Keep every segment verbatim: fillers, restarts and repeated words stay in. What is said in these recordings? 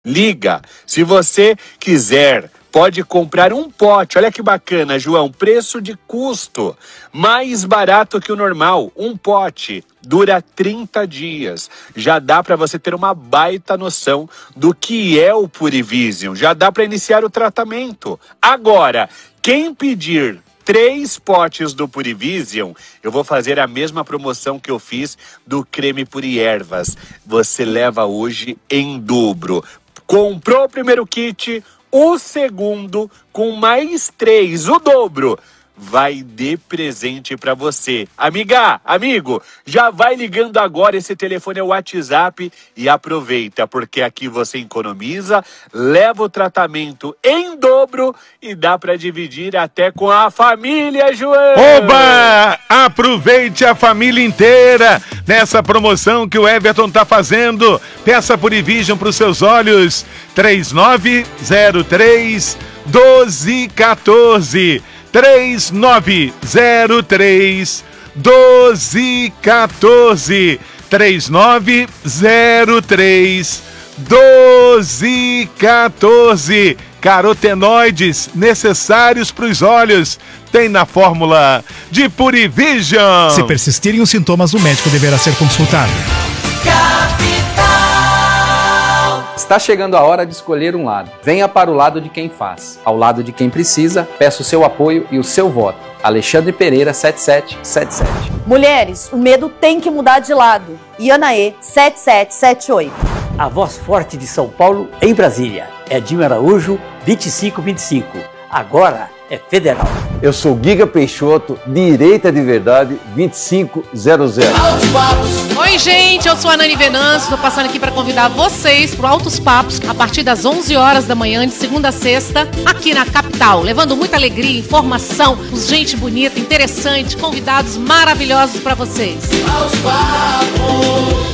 Liga. Se você quiser, pode comprar um pote. Olha que bacana, João. Preço de custo. Mais barato que o normal. Um pote. Dura trinta dias. Já dá para você ter uma baita noção do que é o Purivision. Já dá para iniciar o tratamento. Agora, quem pedir três potes do Purivision, eu vou fazer a mesma promoção que eu fiz do creme Puriervas. Você leva hoje em dobro. Comprou o primeiro kit, o segundo com mais três, o dobro, vai de presente para você. Amiga, amigo, já vai ligando agora, esse telefone é o WhatsApp e aproveita, porque aqui você economiza, leva o tratamento em dobro e dá para dividir até com a família, João. Oba! Aproveite a família inteira nessa promoção que o Everton tá fazendo. Peça Purivision para os seus olhos. três nove zero três, um dois um quatro. três nove zero três, um dois um quatro. três nove zero três, um dois um quatro. Carotenoides necessários para os olhos. Tem na fórmula de Purivision. Se persistirem os sintomas, o médico deverá ser consultado. Está chegando a hora de escolher um lado. Venha para o lado de quem faz. Ao lado de quem precisa, peço o seu apoio e o seu voto. Alexandre Pereira, sete sete sete sete. Mulheres, o medo tem que mudar de lado. Ianaê, sete sete sete oito. A voz forte de São Paulo em Brasília. Edinho Araújo, vinte e cinco vinte e cinco. Agora é federal. Eu sou Giga Peixoto, direita de verdade, vinte e cinco zero zero. Oi, gente, eu sou a Nani Venâncio, estou passando aqui para convidar vocês para o Altos Papos, a partir das onze horas da manhã, de segunda a sexta, aqui na capital, levando muita alegria, informação, gente bonita, interessante, convidados maravilhosos para vocês. Altos Papos.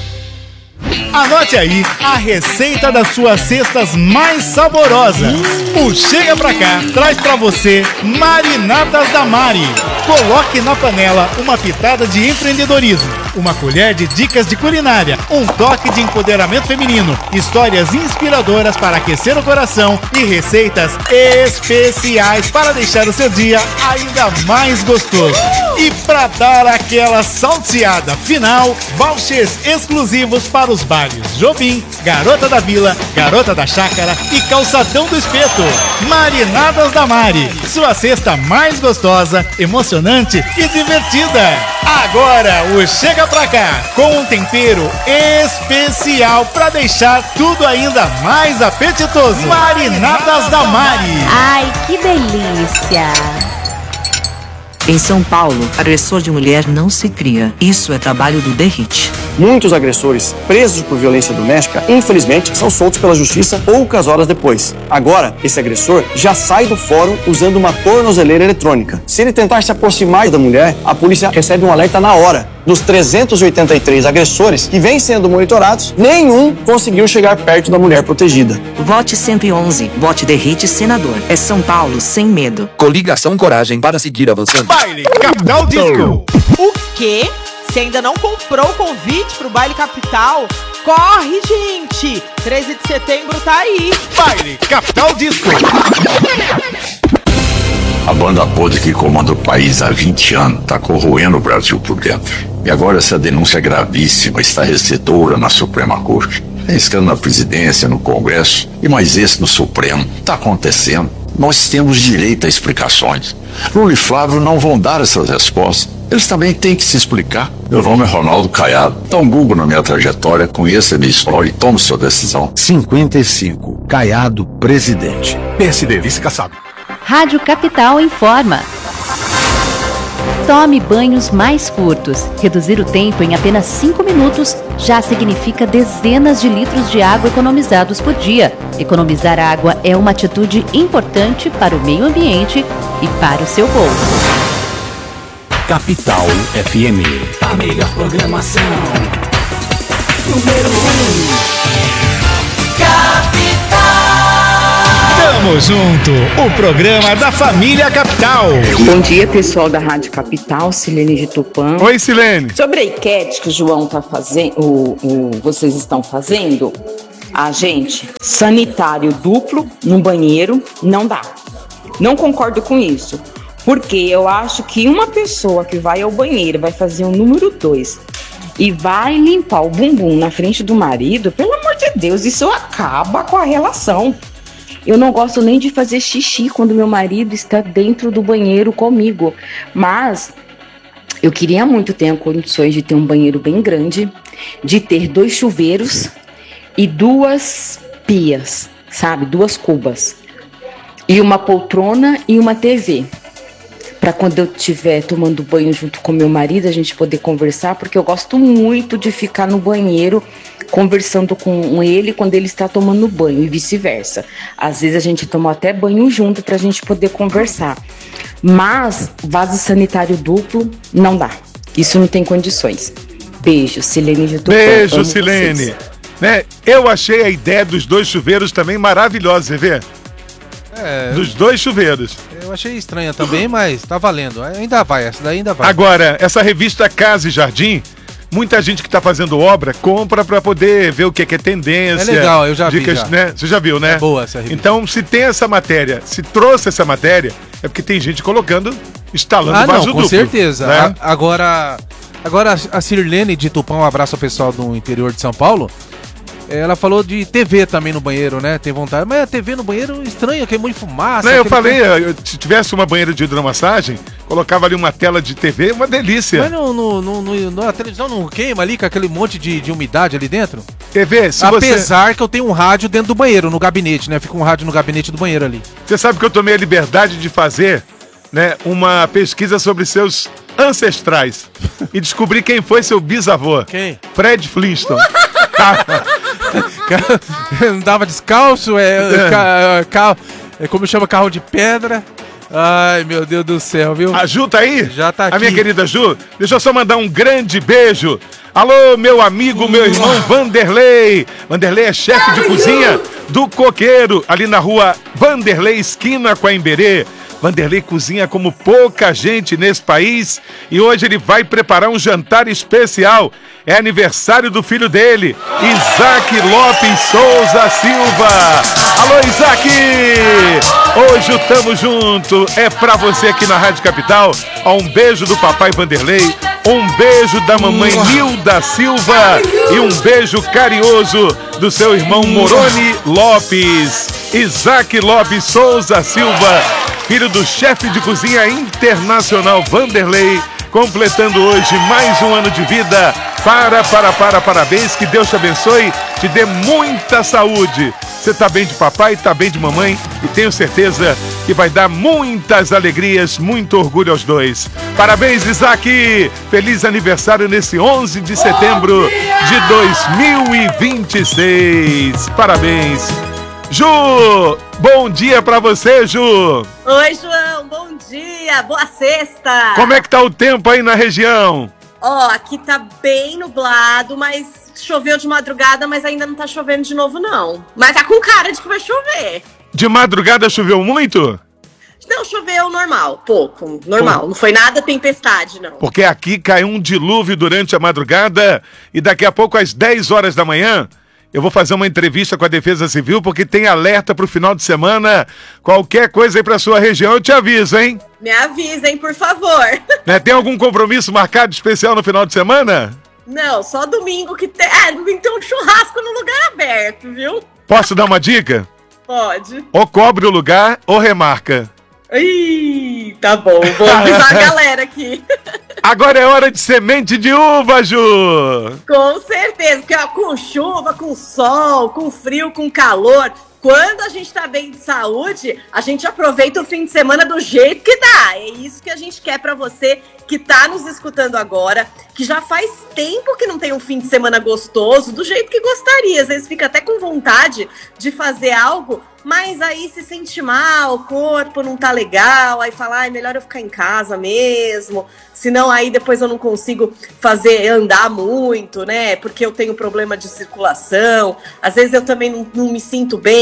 Anote aí a receita das suas cestas mais saborosas. O Chega Pra Cá traz pra você marinatas da Mari. Coloque na panela uma pitada de empreendedorismo, uma colher de dicas de culinária, um toque de empoderamento feminino, histórias inspiradoras para aquecer o coração e receitas especiais para deixar o seu dia ainda mais gostoso. E para dar aquela salteada final, vouchers exclusivos para os bares Jobim, Garota da Vila, Garota da Chácara e Calçadão do Espeto. Marinadas da Mari, sua cesta mais gostosa, emocionante e divertida. Agora o Chega Pra Cá, com um tempero especial para deixar tudo ainda mais apetitoso. Marinadas da Mari. Ai, que delícia! Em São Paulo, agressor de mulher não se cria. Isso é trabalho do Derrite. Muitos agressores presos por violência doméstica, infelizmente, são soltos pela justiça poucas horas depois. Agora, esse agressor já sai do fórum usando uma tornozeleira eletrônica. Se ele tentar se aproximar da mulher, a polícia recebe um alerta na hora. Dos trezentos e oitenta e três agressores que vêm sendo monitorados, nenhum conseguiu chegar perto da mulher protegida. Vote cento e onze. Vote Derrite Senador. É São Paulo sem medo. Coligação Coragem para seguir avançando. Baile Capital Disco. O quê? Se ainda não comprou o convite pro Baile Capital, corre, gente! treze de setembro tá aí. Baile Capital Disco. A banda podre que comanda o país há vinte anos está corroendo o Brasil por dentro. E agora essa denúncia gravíssima está recedora na Suprema Corte. Tem escândalo na presidência, no Congresso e mais esse no Supremo. Está acontecendo. Nós temos direito a explicações. Lula e Flávio não vão dar essas respostas. Eles também têm que se explicar. Meu nome é Ronaldo Caiado. Dá um Google na minha trajetória, conheça a minha história e tome sua decisão. cinquenta e cinco. Caiado, presidente. P S D, vice-caçado. Rádio Capital informa. Tome banhos mais curtos. Reduzir o tempo em apenas cinco minutos já significa dezenas de litros de água economizados por dia. Economizar água é uma atitude importante para o meio ambiente e para o seu bolso. Capital F M. A melhor programação. Número um. Tamo junto, o programa da família Capital. Bom dia, pessoal da Rádio Capital, Silene de Tupã. Oi, Silene. Sobre a enquete que o João tá fazendo, o, o, vocês estão fazendo, Ah, gente, sanitário duplo no banheiro não dá. Não concordo com isso. Porque eu acho que uma pessoa que vai ao banheiro, vai fazer o número dois e vai limpar o bumbum na frente do marido, pelo amor de Deus, isso acaba com a relação. Eu não gosto nem de fazer xixi quando meu marido está dentro do banheiro comigo. Mas eu queria muito ter condições de ter um banheiro bem grande, de ter dois chuveiros e duas pias, sabe? Duas cubas. E uma poltrona e uma T V. Para quando eu estiver tomando banho junto com meu marido, a gente poder conversar, porque eu gosto muito de ficar no banheiro conversando com ele quando ele está tomando banho e vice-versa. Às vezes a gente toma até banho junto para a gente poder conversar. Mas vaso sanitário duplo não dá. Isso não tem condições. Beijo, Silene de Tupã. Beijo, Silene. Né? Eu achei a ideia dos dois chuveiros também maravilhosa, você vê? É, dos dois chuveiros. Eu achei estranha também, mas tá valendo. Ainda vai, essa daí ainda vai. Agora, essa revista Casa e Jardim, muita gente que tá fazendo obra compra pra poder ver o que é, que é tendência. É legal, eu já dicas, vi. Já. Né? Você já viu, né? É boa essa revista. Então, se tem essa matéria, se trouxe essa matéria, é porque tem gente colocando, instalando ah, vaso não, com duplo. certeza. Né? A, agora, agora, a Sirlene de Tupã, um abraço ao pessoal do interior de São Paulo. Ela falou de T V também no banheiro, né? Tem vontade. Mas a T V no banheiro estranha, que é muito fumaça. Não, eu falei, eu, se tivesse uma banheira de hidromassagem, colocava ali uma tela de T V, uma delícia. Mas no, no, no, no, no, a televisão não queima ali com aquele monte de, de umidade ali dentro? T V, se Apesar você... que eu tenho um rádio dentro do banheiro, no gabinete, né? Fica um rádio no gabinete do banheiro ali. Você sabe que eu tomei a liberdade de fazer, né, uma pesquisa sobre seus ancestrais e descobri quem foi seu bisavô. Quem? Fred Flintstone. Andava descalço, é, é. Ca, ca, é como chama, carro de pedra. Ai, meu Deus do céu, viu? A Ju tá aí? Já tá aqui. A minha querida Ju, deixa eu só mandar um grande beijo. Alô, meu amigo, meu irmão Vanderlei. Vanderlei é chefe de cozinha do Coqueiro, ali na rua Vanderlei, esquina com a Emberê. Vanderlei cozinha como pouca gente nesse país e hoje ele vai preparar um jantar especial. É aniversário do filho dele, Isaac Lopes Souza Silva. Alô, Isaac! Hoje o Tamo Junto é pra você aqui na Rádio Capital. Um beijo do papai Vanderlei, um beijo da mamãe Nilda Silva e um beijo carinhoso do seu irmão Moroni Lopes. Isaac Lopes Souza Silva, filho do chefe de cozinha internacional Vanderlei, completando hoje mais um ano de vida. Para, para, para, parabéns, que Deus te abençoe, te dê muita saúde. Você tá bem de papai, tá bem de mamãe e tenho certeza que vai dar muitas alegrias, muito orgulho aos dois. Parabéns, Isaac! Feliz aniversário nesse onze de setembro de dois mil e vinte e seis. Parabéns! Ju, bom dia pra você, Ju. Oi, João, bom dia, boa sexta. Como é que tá o tempo aí na região? Ó, aqui tá bem nublado, mas choveu de madrugada, mas ainda não tá chovendo de novo, não. Mas tá com cara de que vai chover. De madrugada choveu muito? Não, choveu normal, pouco, normal. Pô. Não foi nada tempestade, não. Porque aqui caiu um dilúvio durante a madrugada e daqui a pouco às dez horas da manhã eu vou fazer uma entrevista com a Defesa Civil, porque tem alerta pro final de semana. Qualquer coisa aí pra sua região, eu te aviso, hein? Me avisem, por favor. Né? Tem algum compromisso marcado especial no final de semana? Não, só domingo que tem... É, domingo tem um churrasco no lugar aberto, viu? Posso dar uma dica? Pode. Ou cobre o lugar, ou remarca. Ih, tá bom, vou avisar a galera aqui. Agora é hora de semente de uva, Ju! Com certeza, porque ó, com chuva, com sol, com frio, com calor, quando a gente tá bem de saúde, a gente aproveita o fim de semana do jeito que dá. É isso que a gente quer pra você que tá nos escutando agora, que já faz tempo que não tem um fim de semana gostoso, do jeito que gostaria. Às vezes fica até com vontade de fazer algo, mas aí se sente mal, o corpo não tá legal, aí fala, ai, melhor eu ficar em casa mesmo, senão aí depois eu não consigo fazer, andar muito, né, porque eu tenho problema de circulação, às vezes eu também não, não me sinto bem,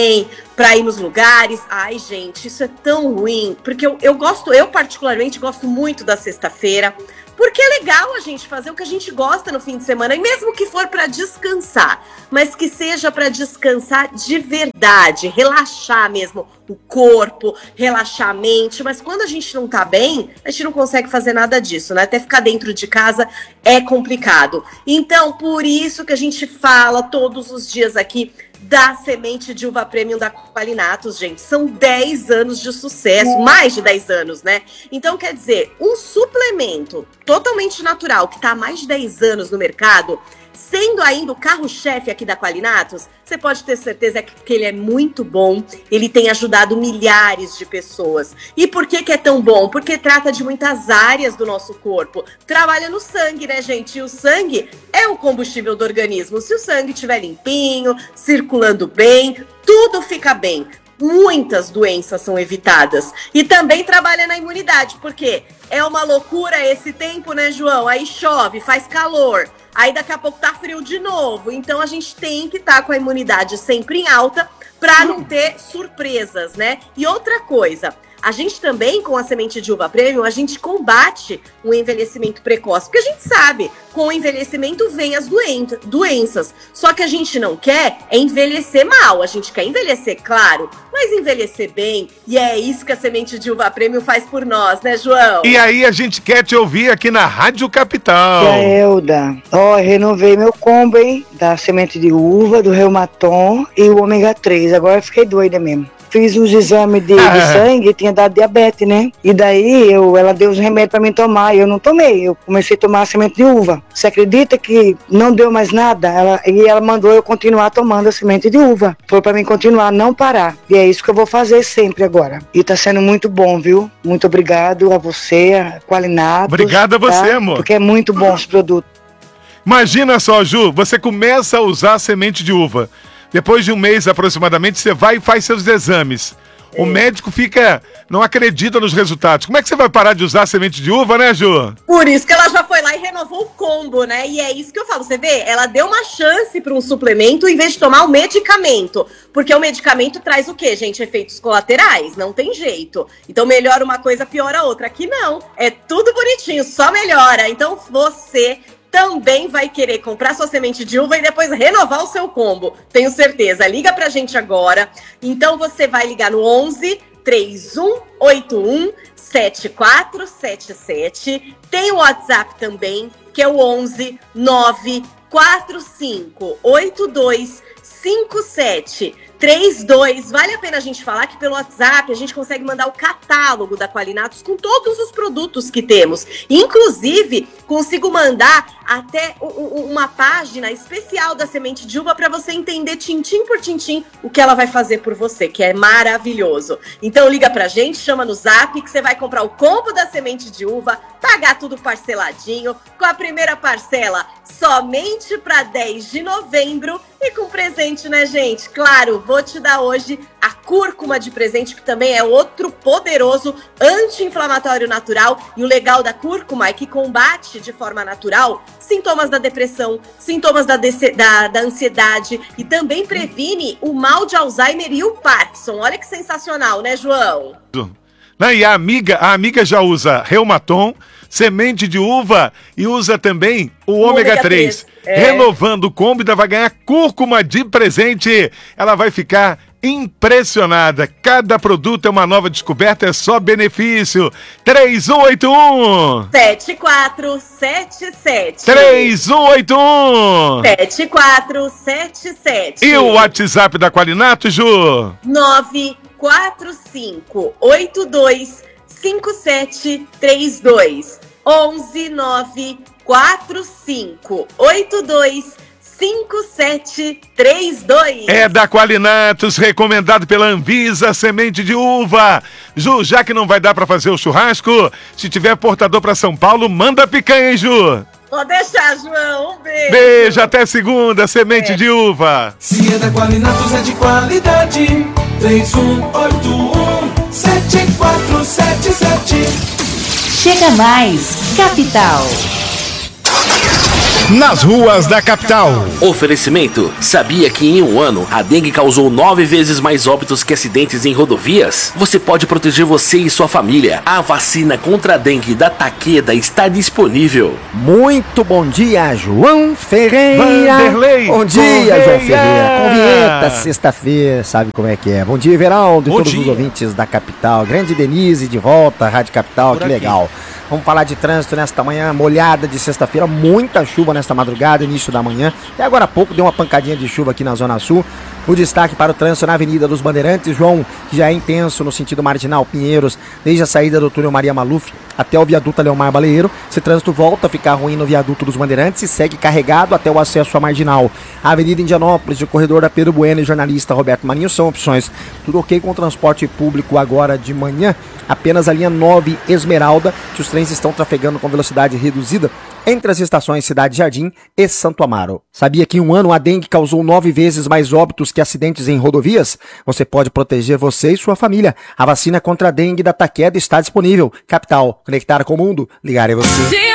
bem, para ir nos lugares. Ai, gente, isso é tão ruim, porque eu, eu gosto, eu particularmente gosto muito da sexta-feira, porque é legal a gente fazer o que a gente gosta no fim de semana, e mesmo que for para descansar, mas que seja para descansar de verdade, relaxar mesmo o corpo, relaxar a mente. Mas quando a gente não tá bem, a gente não consegue fazer nada disso, né? Até ficar dentro de casa é complicado. Então, por isso que a gente fala todos os dias aqui da semente de uva premium da Qualinatos, gente. São dez anos de sucesso, mais de dez anos, né? Então, quer dizer, um suplemento totalmente natural, que tá há mais de dez anos no mercado, sendo ainda o carro-chefe aqui da Qualinatos, você pode ter certeza que ele é muito bom, ele tem ajudado milhares de pessoas. E por que que é tão bom? Porque trata de muitas áreas do nosso corpo. Trabalha no sangue, né, gente? E o sangue é o combustível do organismo. Se o sangue estiver limpinho, circulando bem, tudo fica bem. Muitas doenças são evitadas. E também trabalha na imunidade, porque é uma loucura esse tempo, né, João? Aí chove, faz calor, aí daqui a pouco tá frio de novo. Então a gente tem que estar tá com a imunidade sempre em alta para não ter surpresas, né? E outra coisa, a gente também, com a semente de uva premium, a gente combate o envelhecimento precoce. Porque a gente sabe, com o envelhecimento vem as doen- doenças. Só que a gente não quer é envelhecer mal. A gente quer envelhecer, claro, mas envelhecer bem. E é isso que a semente de uva premium faz por nós, né, João? E aí a gente quer te ouvir aqui na Rádio Capital. Tia Elda, ó, renovei meu combo, hein? Da semente de uva, do Reumaton e o ômega três. Agora eu fiquei doida mesmo. Fiz uns exames de, de sangue e tinha dado diabetes, né? E daí eu, ela deu os remédios pra mim tomar e eu não tomei. Eu comecei a tomar a semente de uva. Você acredita que não deu mais nada? Ela, e ela mandou eu continuar tomando a semente de uva. Foi pra mim continuar, não parar. E é isso que eu vou fazer sempre agora. E tá sendo muito bom, viu? Muito obrigado a você, a Qualinatos. Obrigado a você, tá? amor. Porque é muito bom os produtos. Imagina só, Ju, você começa a usar a semente de uva. Depois de um mês aproximadamente, você vai e faz seus exames. O médico fica, não acredita nos resultados. Como é que você vai parar de usar a semente de uva, né, Ju? Por isso que ela já foi lá e renovou o combo, né? E é isso que eu falo, você vê? Ela deu uma chance para um suplemento em vez de tomar o medicamento. Porque o medicamento traz o quê, gente? Efeitos colaterais, não tem jeito. Então melhora uma coisa, piora a outra. Aqui não, é tudo bonitinho, só melhora. Então você também vai querer comprar sua semente de uva e depois renovar o seu combo. Tenho certeza. Liga pra gente agora. Então você vai ligar no onze, três um oito um, sete quatro sete sete. Tem o WhatsApp também, que é o onze, nove quatro cinco oito dois cinco sete três dois. Vale a pena a gente falar que pelo WhatsApp a gente consegue mandar o catálogo da Qualinatos com todos os produtos que temos. Inclusive, consigo mandar até uma página especial da semente de uva para você entender tintim por tintim o que ela vai fazer por você, que é maravilhoso. Então liga pra gente, chama no Zap que você vai comprar o combo da semente de uva, pagar tudo parceladinho, com a primeira parcela somente para dez de novembro e com presente, né, gente? Claro, vou te dar hoje a cúrcuma de presente, que também é outro poderoso anti-inflamatório natural. E o legal da cúrcuma é que combate de forma natural sintomas da depressão, sintomas da, da, da ansiedade e também previne o mal de Alzheimer e o Parkinson. Olha que sensacional, né, João? E a amiga, a amiga já usa Reumaton, semente de uva e usa também o, o ômega três. É. Renovando o combo, ainda vai ganhar cúrcuma de presente. Ela vai ficar impressionada. Cada produto é uma nova descoberta, é só benefício. três um oito um sete quatro sete sete três um oito um sete quatro sete sete. E o WhatsApp da Qualinatos, Ju? nove quatro cinco oito dois cinco sete três dois. onze nove quatro cinco oito dois cinco sete três dois. É da Qualinatos, recomendado pela Anvisa, semente de uva. Ju, já que não vai dar pra fazer o churrasco, se tiver portador pra São Paulo, manda picanha, hein, Ju? Pode deixar, João. Um beijo. Beijo, até segunda, semente é. de uva. Se é da Qualinatos, é de qualidade. três um oito um sete quatro sete sete. Chega mais, Capital. nas ruas da capital. Oferecimento. Sabia que em um ano a dengue causou nove vezes mais óbitos que acidentes em rodovias? Você pode proteger você e sua família. A vacina contra a dengue da Takeda está disponível. Muito bom dia, João Ferreira. Vanderlei. Bom dia, Correia. João Ferreira. Com vinheta, sexta-feira, sabe como é que é. Bom dia, Everaldo, e Bom todos dia. os ouvintes da capital. Grande Denise de volta, Rádio Capital, Por que aqui. legal. Vamos falar de trânsito nesta manhã, molhada de sexta-feira, muita chuva nesta madrugada, início da manhã. E agora há pouco deu uma pancadinha de chuva aqui na Zona Sul. O destaque para o trânsito na Avenida dos Bandeirantes, João, que já é intenso no sentido marginal Pinheiros, desde a saída do túnel Maria Maluf até o viaduto Leomar Baleeiro. Esse trânsito volta a ficar ruim no viaduto dos Bandeirantes e segue carregado até o acesso à marginal. A Avenida Indianópolis, o corredor da Pedro Bueno e jornalista Roberto Marinho são opções. Tudo ok com o transporte público agora de manhã. Apenas a linha nove Esmeralda, que os trens estão trafegando com velocidade reduzida entre as estações Cidade Jardim e Santo Amaro. Sabia que em um ano a dengue causou nove vezes mais óbitos que acidentes em rodovias? Você pode proteger você e sua família. A vacina contra a dengue da Takeda está disponível. Capital, conectar com o mundo, ligar é você.